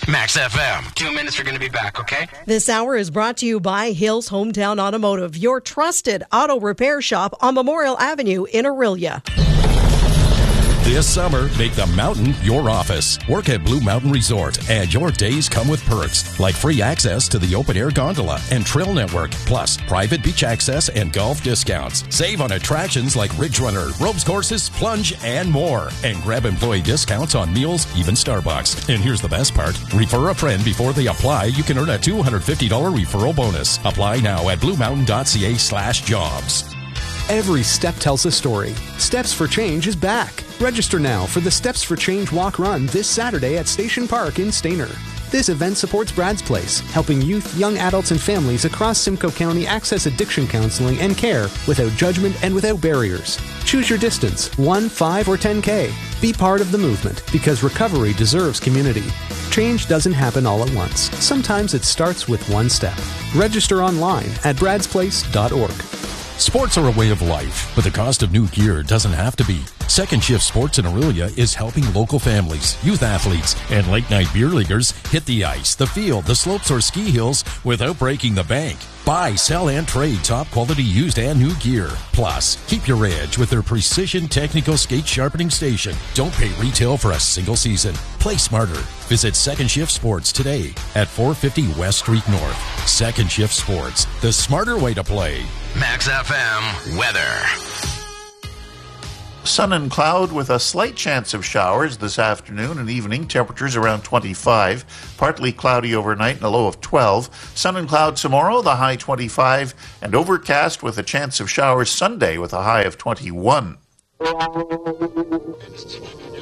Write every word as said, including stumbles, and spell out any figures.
Max F M. Two minutes, we're going to be back, okay? This hour is brought to you by Hills Hometown Automotive, your trusted auto repair shop on Memorial Avenue in Orillia. This summer, make the mountain your office. Work at Blue Mountain Resort, and your days come with perks like free access to the open-air gondola and trail network, plus private beach access and golf discounts. Save on attractions like Ridge Runner, ropes courses, plunge, and more. And grab employee discounts on meals, even Starbucks. And here's the best part. Refer a friend before they apply. You can earn a two hundred fifty dollars referral bonus. Apply now at bluemountain.ca slash jobs. Every step tells a story. Steps for Change is back. Register now for the Steps for Change Walk Run this Saturday at Station Park in Stayner. This event supports Brad's Place, helping youth, young adults, and families across Simcoe County access addiction counseling and care without judgment and without barriers. Choose your distance, one, five, or ten K. Be part of the movement, because recovery deserves community. Change doesn't happen all at once. Sometimes it starts with one step. Register online at brads place dot org. Sports are a way of life, but the cost of new gear doesn't have to be. Second Shift Sports in Orillia is helping local families, youth athletes, and late-night beer leaguers hit the ice, the field, the slopes, or ski hills without breaking the bank. Buy, sell, and trade top-quality used and new gear. Plus, keep your edge with their Precision Technical Skate Sharpening Station. Don't pay retail for a single season. Play smarter. Visit Second Shift Sports today at four fifty West Street North. Second Shift Sports, the smarter way to play. Max F M weather. Sun and cloud with a slight chance of showers this afternoon and evening. Temperatures around twenty-five. Partly cloudy overnight and a low of twelve. Sun and cloud tomorrow, the high twenty-five. And overcast with a chance of showers Sunday with a high of twenty-one.